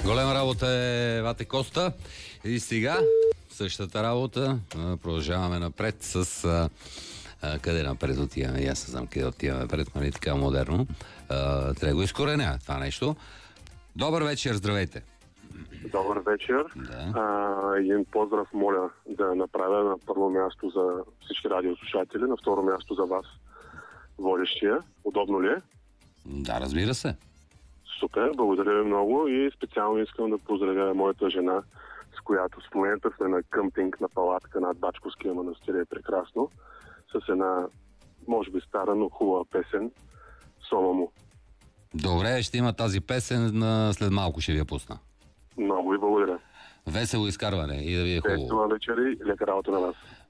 Голема работа е Вате Коста. И сега същата работа. Продължаваме напред с... къде напред отиваме? И аз не знам къде отиваме напред, нали така модерно. Трябва да го изкореня това нещо. Добър вечер, здравейте. Добър вечер. Да. Един поздрав моля да направя на първо място за всички радиослушатели, на второ място за вас, водещия. Удобно ли е? Да, разбира се. Супер, благодаря ви много и специално искам да поздравя моята жена, с която в момента сме на къмпинг на палатка над Бачковския манастир. Е прекрасно. С една, може би стара, но хубава песен Сома му. Добре, ще има тази песен, след малко ще ви я пусна. Много ви благодаря. Весело изкарване и да ви е хубаво. Весела вечер и лека работа на вас.